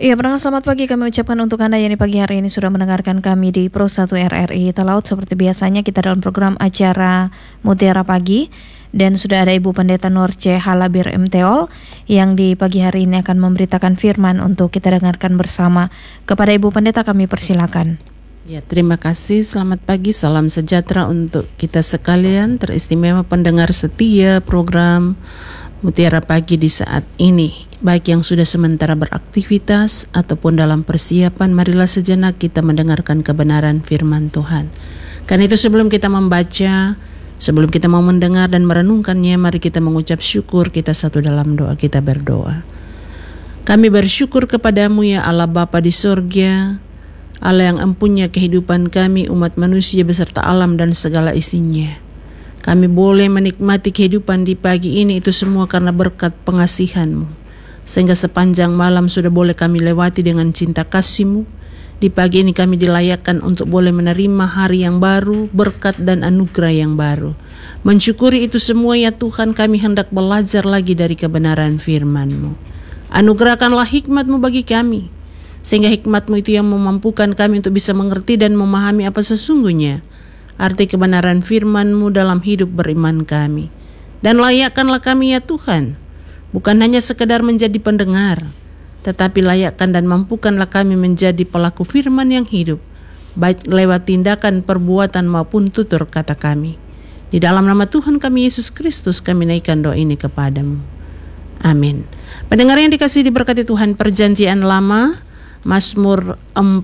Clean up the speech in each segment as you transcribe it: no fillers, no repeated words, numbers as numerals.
Iya, pendengar selamat pagi kami ucapkan untuk Anda yang di pagi hari ini sudah mendengarkan kami di Pro 1 RRI Talaut. Seperti biasanya kita dalam program acara Mutiara Pagi dan sudah ada Ibu Pendeta Norce Halabir MTOL yang di pagi hari ini akan memberitakan firman untuk kita dengarkan bersama. Kepada Ibu Pendeta kami persilakan. Ya, terima kasih. Selamat pagi, salam sejahtera untuk kita sekalian, teristimewa pendengar setia program Mutiara Pagi di saat ini. Baik yang sudah sementara beraktivitas ataupun dalam persiapan, marilah sejenak kita mendengarkan kebenaran firman Tuhan. Karena itu sebelum kita membaca, sebelum kita mau mendengar dan merenungkannya, mari kita mengucap syukur kita satu dalam doa. Kita berdoa. Kami bersyukur kepadamu ya Allah Bapa di sorga, Allah yang empunya kehidupan kami umat manusia beserta alam dan segala isinya. Kami boleh menikmati kehidupan di pagi ini itu semua karena berkat pengasihan-Mu. Sehingga sepanjang malam sudah boleh kami lewati dengan cinta kasih-Mu. Di pagi ini kami dilayakkan untuk boleh menerima hari yang baru, berkat dan anugerah yang baru. Mensyukuri itu semua ya Tuhan, kami hendak belajar lagi dari kebenaran firman-Mu. Anugerahkanlah hikmat-Mu bagi kami, sehingga hikmat-Mu itu yang memampukan kami untuk bisa mengerti dan memahami apa sesungguhnya arti kebenaran firman-Mu dalam hidup beriman kami. Dan layakkanlah kami ya Tuhan, bukan hanya sekedar menjadi pendengar, tetapi layakkan dan mampukanlah kami menjadi pelaku firman yang hidup, baik lewat tindakan, perbuatan maupun tutur kata kami. Di dalam nama Tuhan kami Yesus Kristus kami naikkan doa ini kepadamu. Amin. Pendengar yang dikasihi diberkati Tuhan, perjanjian lama, Mazmur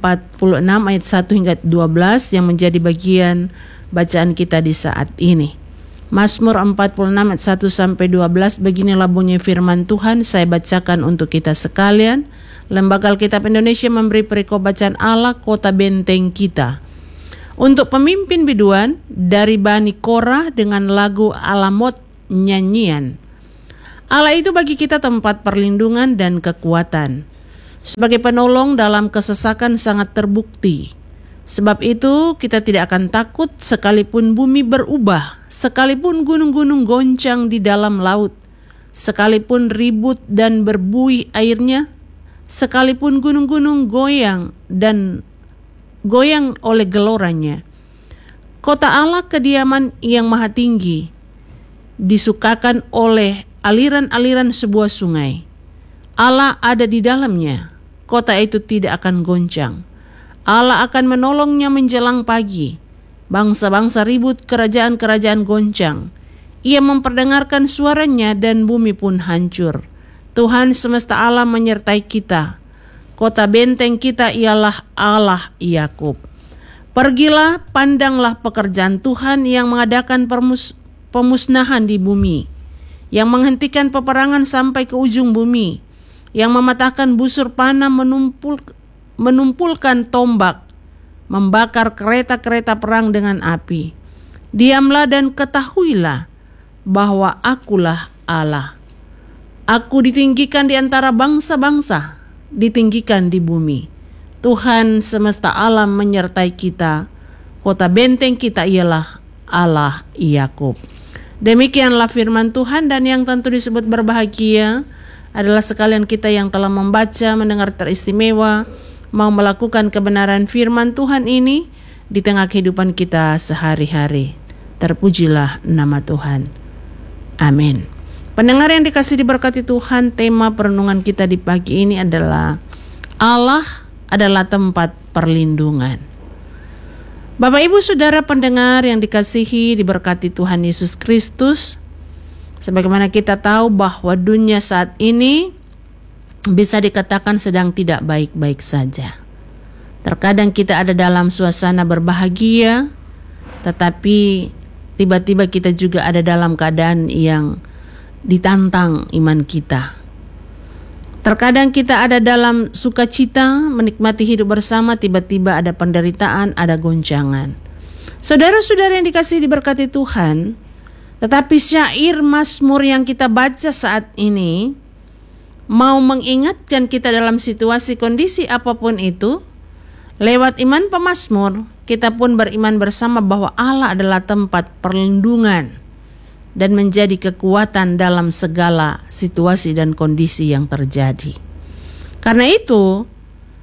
46 ayat 1 hingga 12 yang menjadi bagian bacaan kita di saat ini. Mazmur 46 ayat 1 sampai 12, beginilah bunyi firman Tuhan, saya bacakan untuk kita sekalian. Lembaga Alkitab Indonesia memberi perikop bacaan Allah, kota benteng kita. Untuk pemimpin biduan dari Bani Korah dengan lagu Alamot nyanyian. Allah itu bagi kita tempat perlindungan dan kekuatan. Sebagai penolong dalam kesesakan sangat terbukti. Sebab itu kita tidak akan takut sekalipun bumi berubah, sekalipun gunung-gunung goncang di dalam laut, sekalipun ribut dan berbuih airnya, sekalipun gunung-gunung goyang dan goyang oleh geloranya. Kota Allah kediaman yang maha tinggi, disukakan oleh aliran-aliran sebuah sungai. Allah ada di dalamnya, kota itu tidak akan goncang. Allah akan menolongnya menjelang pagi. Bangsa-bangsa ribut, kerajaan-kerajaan goncang. Ia memperdengarkan suaranya dan bumi pun hancur. Tuhan semesta alam menyertai kita. Kota benteng kita ialah Allah Yakub. Pergilah, pandanglah pekerjaan Tuhan yang mengadakan pemusnahan di bumi, yang menghentikan peperangan sampai ke ujung bumi, yang mematahkan busur panah, menumpulkan tombak, membakar kereta-kereta perang dengan api. Diamlah dan ketahuilah bahwa akulah Allah. Aku ditinggikan di antara bangsa-bangsa, ditinggikan di bumi. Tuhan semesta alam menyertai kita. Kota benteng kita ialah Allah Yakub. Demikianlah firman Tuhan, dan yang tentu disebut berbahagia adalah sekalian kita yang telah membaca, mendengar teristimewa, mau melakukan kebenaran firman Tuhan ini di tengah kehidupan kita sehari-hari. Terpujilah nama Tuhan. Amin. Pendengar yang dikasihi diberkati Tuhan, tema perenungan kita di pagi ini adalah Allah adalah tempat perlindungan. Bapak Ibu Saudara pendengar yang dikasihi diberkati Tuhan Yesus Kristus, sebagaimana kita tahu bahwa dunia saat ini bisa dikatakan sedang tidak baik-baik saja. Terkadang kita ada dalam suasana berbahagia, tetapi tiba-tiba kita juga ada dalam keadaan yang ditantang iman kita. Terkadang kita ada dalam sukacita, menikmati hidup bersama, tiba-tiba ada penderitaan, ada goncangan. Saudara-saudara yang dikasihi diberkati Tuhan, tetapi syair Mazmur yang kita baca saat ini mau mengingatkan kita dalam situasi kondisi apapun itu. Lewat iman pemazmur, kita pun beriman bersama bahwa Allah adalah tempat perlindungan dan menjadi kekuatan dalam segala situasi dan kondisi yang terjadi. Karena itu,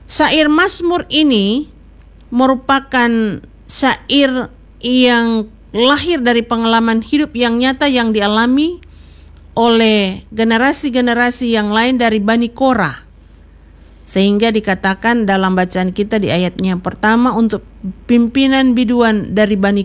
Syair Mazmur ini merupakan syair yang lahir dari pengalaman hidup yang nyata yang dialami oleh generasi-generasi yang lain dari Bani Korah. Sehingga dikatakan dalam bacaan kita di ayatnya pertama, untuk pimpinan biduan dari Bani